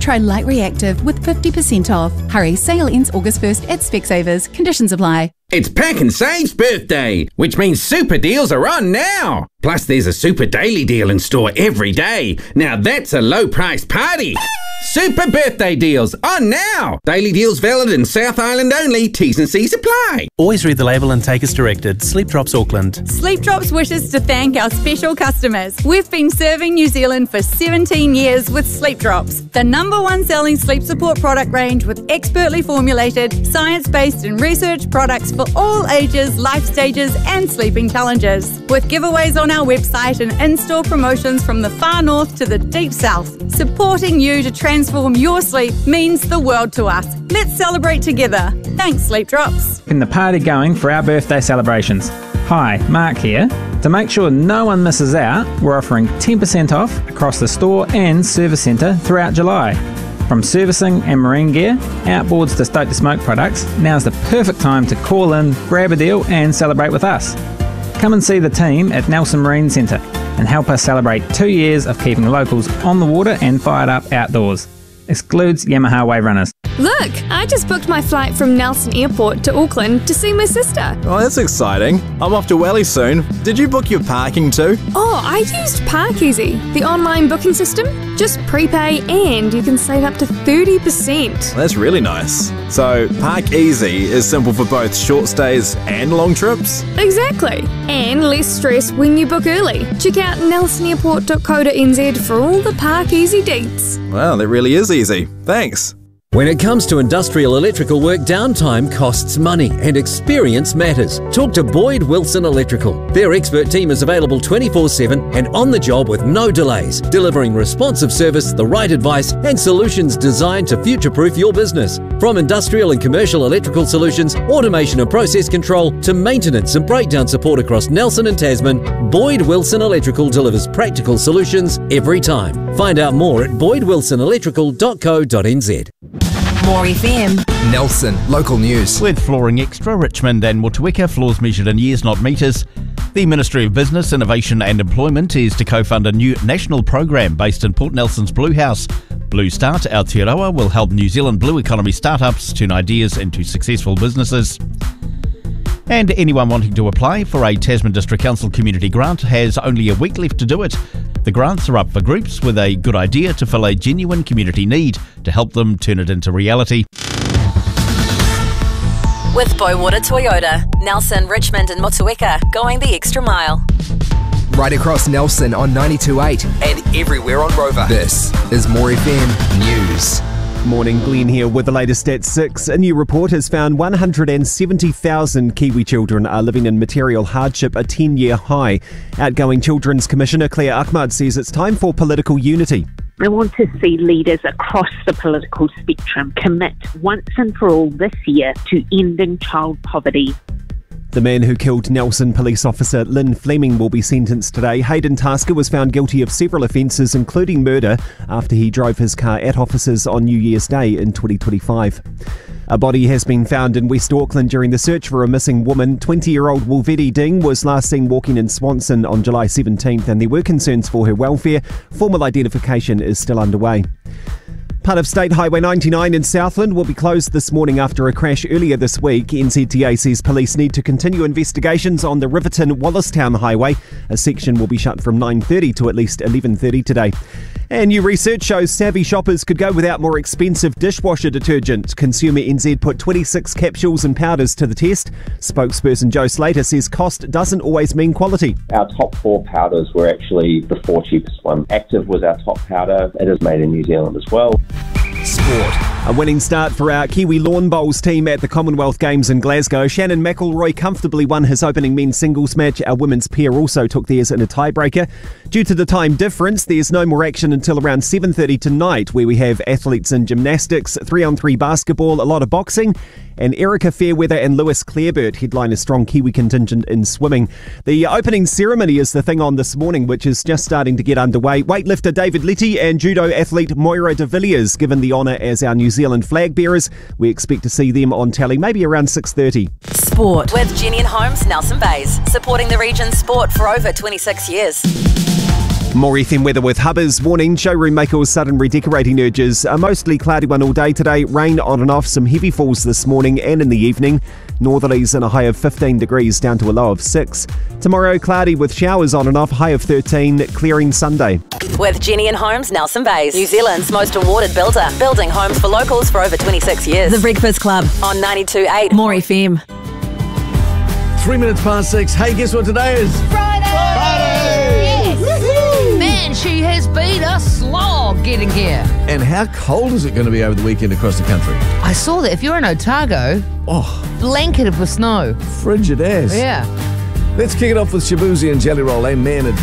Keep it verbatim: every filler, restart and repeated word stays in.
try Light Reactive with fifty percent off. Hurry, sale ends August first at Specsavers. Conditions apply. It's Pack and Save's birthday, which means super deals are on now. Plus, there's a super daily deal in store every day. Now that's a low price party. Super birthday deals on now. Daily deals valid in South Island only. T's and C's apply. Always read the label and take as directed. Sleep Drops Auckland. Sleep Drops wishes to thank our special customers. We've been serving New Zealand for seventeen years with Sleep Drops, the number one selling sleep support product range with expertly formulated, science-based and research products for all ages, life stages and sleeping challenges. With giveaways on our website and in-store promotions from the far north to the deep south, supporting you to transform your sleep means the world to us. Let's celebrate together. Thanks, Sleep Drops. In the party going for our birthday celebrations. Hi, Mark here. To make sure no one misses out, we're offering ten percent off across the store and service centre throughout July. From servicing and marine gear, outboards to Stoke to Smoke products, now's the perfect time to call in, grab a deal and celebrate with us. Come and see the team at Nelson Marine Centre and help us celebrate two years of keeping locals on the water and fired up outdoors. Excludes Yamaha Wave Runners. Look, I just booked my flight from Nelson Airport to Auckland to see my sister. Oh, that's exciting. I'm off to Welly soon. Did you book your parking too? Oh, I used ParkEasy, the online booking system. Just prepay and you can save up to thirty percent. That's really nice. So, ParkEasy is simple for both short stays and long trips? Exactly. And less stress when you book early. Check out nelson airport dot co dot n z for all the ParkEasy deets. Wow, that really is easy. Thanks. When it comes to industrial electrical work, downtime costs money and experience matters. Talk to Boyd Wilson Electrical. Their expert team is available twenty-four seven and on the job with no delays, delivering responsive service, the right advice and solutions designed to future-proof your business. From industrial and commercial electrical solutions, automation and process control to maintenance and breakdown support across Nelson and Tasman, Boyd Wilson Electrical delivers practical solutions every time. Find out more at boyd wilson electrical dot co dot n z. More F M. Nelson, local news. With Flooring Extra, Richmond and Motueka, floors measured in years, not metres. The Ministry of Business, Innovation and Employment is to co-fund a new national program based in Port Nelson's Blue House. Blue Start Aotearoa will help New Zealand blue economy startups turn ideas into successful businesses. And anyone wanting to apply for a Tasman District Council community grant has only a week left to do it. The grants are up for groups with a good idea to fill a genuine community need to help them turn it into reality. With Bowater Toyota, Nelson, Richmond and Motueka, going the extra mile. Right across Nelson on ninety-two point eight and everywhere on Rover. This is More F M News. Morning, Glenn here with the latest at six. A new report has found one hundred seventy thousand Kiwi children are living in material hardship, a ten-year high. Outgoing Children's Commissioner Claire Ahmad says it's time for political unity. I want to see leaders across the political spectrum commit once and for all this year to ending child poverty. The man who killed Nelson police officer Lynn Fleming will be sentenced today. Hayden Tasker was found guilty of several offences, including murder, after he drove his car at officers on New Year's Day in twenty twenty-five. A body has been found in West Auckland during the search for a missing woman. twenty-year-old Wolvedi Ding was last seen walking in Swanson on July seventeenth, and there were concerns for her welfare. Formal identification is still underway. Part of State Highway ninety-nine in Southland will be closed this morning after a crash earlier this week. N Z T A says police need to continue investigations on the Riverton-Wallacestown Highway. A section will be shut from nine thirty to at least eleven thirty today. And new research shows savvy shoppers could go without more expensive dishwasher detergent. Consumer N Z put twenty-six capsules and powders to the test. Spokesperson Joe Slater says cost doesn't always mean quality. Our top four powders were actually the four cheapest ones. Active was our top powder. It is made in New Zealand as well. Sport. A winning start for our Kiwi Lawn Bowls team at the Commonwealth Games in Glasgow. Shannon McElroy comfortably won his opening men's singles match. Our women's pair also took theirs in a tiebreaker. Due to the time difference, there's no more action until around seven thirty tonight, where we have athletes in gymnastics, three-on-three basketball, a lot of boxing, and Erica Fairweather and Lewis Clareburt headline a strong Kiwi contingent in swimming. The opening ceremony is the thing on this morning, which is just starting to get underway. Weightlifter David Letty and judo athlete Moira de Villiers given the honour as our New Zealand flag bearers. We expect to see them on tally maybe around six thirty. Sport with Jenny and Holmes, Nelson Bays, supporting the region's sport for over twenty-six years. More F M weather with Hubbers. Warning, showroom make or sudden redecorating urges. A mostly cloudy one all day today. Rain on and off, some heavy falls this morning and in the evening. Northerlies in a high of fifteen degrees down to a low of six. Tomorrow, cloudy with showers on and off, high of thirteen, clearing Sunday. With Jenny and Homes, Nelson Bays, New Zealand's most awarded builder. Building homes for locals for over twenty-six years. The Breakfast Club On ninety-two point eight More F M. Three minutes past six. Hey, guess what today is? Friday! Yes! Woo-hoo! Man, she has been a slog getting here. And how cold is it going to be over the weekend across the country? I saw that if you're in Otago, oh, blanketed with snow. Frigid as. Yeah. Let's kick it off with Shabuzi and Jelly Roll. Amen.